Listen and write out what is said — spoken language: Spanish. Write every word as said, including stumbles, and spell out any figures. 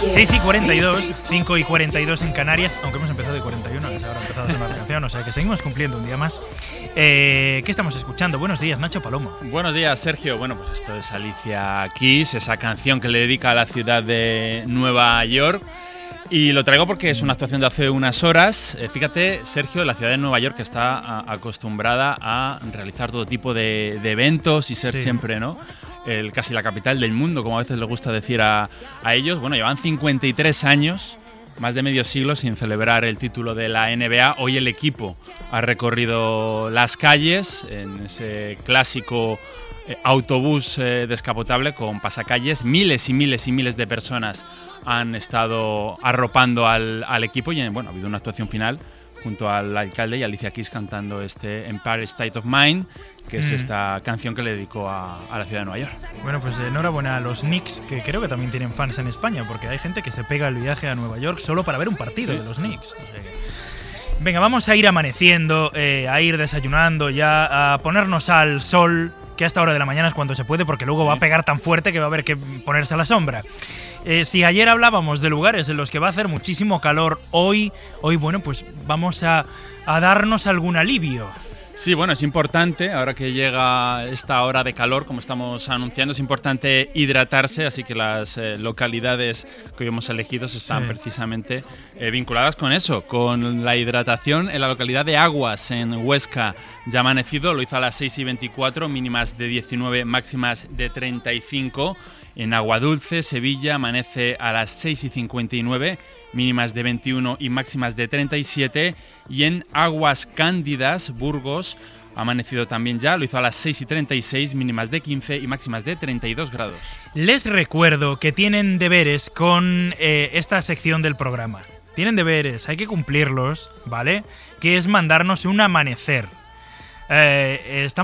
seis y cuarenta y dos, cinco y cuarenta y dos en Canarias, aunque hemos empezado de cuarenta y uno, que se habrá empezado a sonar la canción, o sea que seguimos cumpliendo un día más. Eh, ¿Qué estamos escuchando? Buenos días, Nacho Palomo. Buenos días, Sergio. Bueno, pues esto es Alicia Keys, esa canción que le dedica a la ciudad de Nueva York. Y lo traigo porque es una actuación de hace unas horas. Eh, fíjate, Sergio, la ciudad de Nueva York está a, acostumbrada a realizar todo tipo de, de eventos y ser sí. siempre, ¿no? El, casi la capital del mundo, como a veces les gusta decir a, a ellos. Bueno, llevan cincuenta y tres años, más de medio siglo, sin celebrar el título de la N B A. Hoy el equipo ha recorrido las calles en ese clásico eh, autobús eh, descapotable con pasacalles. Miles y miles y miles de personas han estado arropando al, al equipo y bueno, ha habido una actuación final junto al alcalde y Alicia Keys cantando este Empire State of Mind, que es mm. esta canción que le dedicó a, a la ciudad de Nueva York. Bueno, pues enhorabuena a los Knicks, que creo que también tienen fans en España, porque hay gente que se pega el viaje a Nueva York solo para ver un partido sí. de los Knicks. O sea que... Venga, vamos a ir amaneciendo, eh, a ir desayunando ya, a ponernos al sol, que a esta hora de la mañana es cuando se puede, porque luego sí. va a pegar tan fuerte que va a haber que ponerse a la sombra. Eh, si ayer hablábamos de lugares en los que va a hacer muchísimo calor, hoy, hoy bueno, pues vamos a, a darnos algún alivio. Sí, bueno, es importante, ahora que llega esta hora de calor, como estamos anunciando, es importante hidratarse, así que las eh, localidades que hoy hemos elegido están sí. precisamente eh, vinculadas con eso, con la hidratación. En la localidad de Aguas, en Huesca, ya ha amanecido, lo hizo a las seis y veinticuatro, mínimas de diecinueve, máximas de treinta y cinco. En Aguadulce, Sevilla, amanece a las seis y cincuenta y nueve, mínimas de veintiuno y máximas de treinta y siete. Y en Aguas Cándidas, Burgos, ha amanecido también ya, lo hizo a las seis y treinta y seis, mínimas de quince y máximas de treinta y dos grados. Les recuerdo que tienen deberes con eh, esta sección del programa. Tienen deberes, hay que cumplirlos, ¿vale? Que es mandarnos un amanecer. Eh, estamos